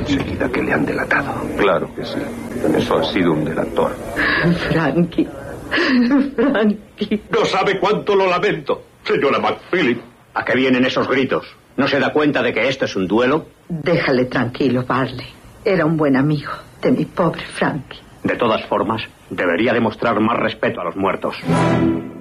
enseguida que le han delatado. Claro que sí. Eso ha sido un delator. Frankie. Frankie. No sabe cuánto lo lamento, señora McPhillips. ¿A qué vienen esos gritos? ¿No se da cuenta de que esto es un duelo? Déjale tranquilo, Barley. Era un buen amigo de mi pobre Frankie. De todas formas, debería demostrar más respeto a los muertos.